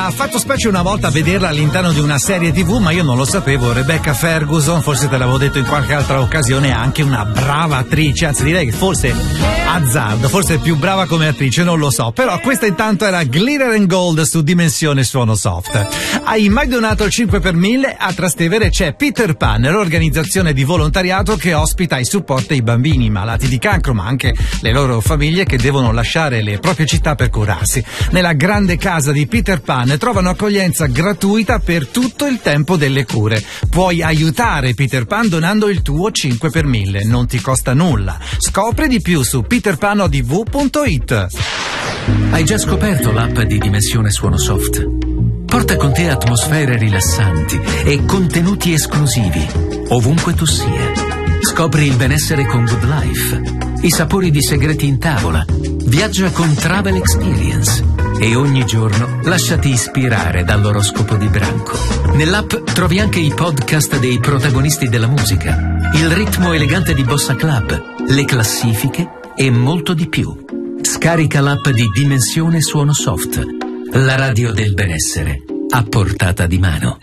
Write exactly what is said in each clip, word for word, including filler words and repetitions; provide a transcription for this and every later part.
ha fatto specie una volta a vederla all'interno di una serie tivù, ma io non lo sapevo. Rebecca Ferguson, forse te l'avevo detto in qualche altra occasione, è anche una brava attrice, anzi direi che forse azzardo, forse è più brava come attrice, non lo so. Però questa intanto era Glitter and Gold su Dimensione Suono Soft. Hai mai donato il cinque per mille? A Trastevere c'è Peter Pan, l'organizzazione di volontariato che ospita e supporta i bambini malati di cancro, ma anche le loro famiglie che devono lasciare le proprie città per curarsi. Nella grande casa di Peter Pan trovano accoglienza gratuita per tutto il tempo delle cure. Puoi aiutare Peter Pan donando il tuo cinque per mille, non ti costa nulla. Scopri di più su peter pan o d v punto i t. Hai già scoperto l'app di Dimensione Suono Soft? Porta con te atmosfere rilassanti e contenuti esclusivi ovunque tu sia. Scopri il benessere con Good Life, i sapori di segreti in tavola. Viaggia con Travel Experience e ogni giorno lasciati ispirare dall'oroscopo di branco. Nell'app trovi anche i podcast dei protagonisti della musica, il ritmo elegante di Bossa Club, le classifiche e molto di più. Scarica l'app di Dimensione Suono Soft, la radio del benessere a portata di mano.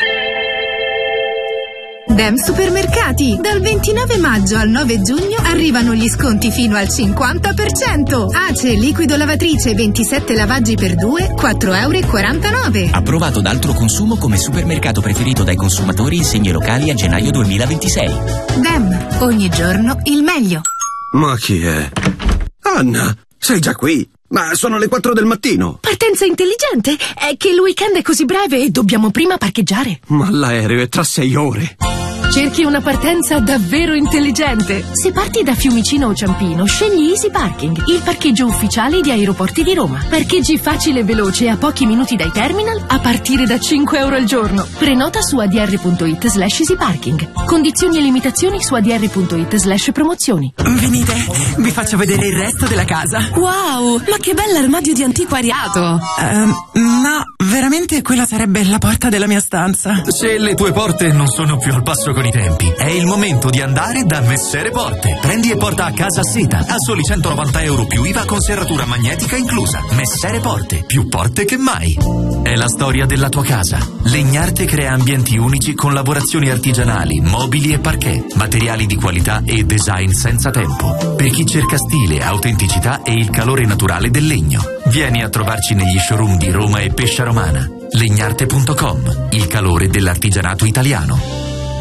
Dem Supermercati. Dal ventinove maggio al nove giugno arrivano gli sconti fino al cinquanta per cento. Ace liquido lavatrice ventisette lavaggi per due, quattro virgola quarantanove euro. Approvato da Altro Consumo come supermercato preferito dai consumatori in segni locali a gennaio duemilaventisei. Dem, ogni giorno il meglio. Ma chi è? Anna, sei già qui? Ma sono le quattro del mattino. Partenza intelligente? È che il weekend è così breve e dobbiamo prima parcheggiare. Ma l'aereo è tra sei ore. Cerchi una partenza davvero intelligente. Se parti da Fiumicino o Ciampino, scegli Easy Parking, il parcheggio ufficiale di Aeroporti di Roma. Parcheggi facile e veloce a pochi minuti dai terminal a partire da cinque euro al giorno. Prenota su adr.it slash easy parking. Condizioni e limitazioni su adr.it slash promozioni. Venite, vi faccio vedere il resto della casa. Wow, ma che bell'armadio di antiquariato. Uh, no, veramente quella sarebbe la porta della mia stanza. Se le tue porte non sono più al passo con i tempi, è il momento di andare da Messere Porte. Prendi e porta a casa seta a soli centonovanta euro più I V A con serratura magnetica inclusa. Messere Porte, più porte che mai. È la storia della tua casa. Legnarte crea ambienti unici con lavorazioni artigianali, mobili e parquet, materiali di qualità e design senza tempo. Per chi cerca stile, autenticità e il calore naturale del legno. Vieni a trovarci negli showroom di Roma e Pescia Romana. Legnarte punto com, il calore dell'artigianato italiano.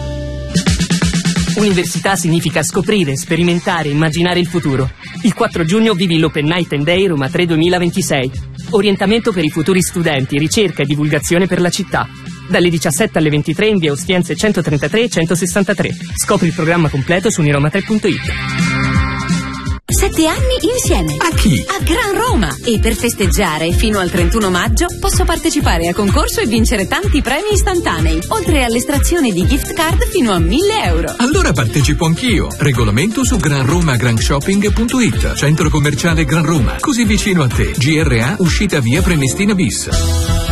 Università significa scoprire, sperimentare, immaginare il futuro. Il quattro giugno vivi l'Open Night and Day Roma tre duemilaventisei. Orientamento per i futuri studenti, ricerca e divulgazione per la città. Dalle diciassette alle ventitré in via Ostiense centotrentatré e centosessantatré. Scopri il programma completo su uniroma tre punto it. Sette anni insieme. A chi? A Gran Roma. E per festeggiare fino al trentuno maggio posso partecipare a concorso e vincere tanti premi istantanei, oltre all'estrazione di gift card fino a mille euro. Allora partecipo anch'io. Regolamento su granroma grand shopping punto it. Centro commerciale Gran Roma, così vicino a te. G R A uscita via Prenestina bis.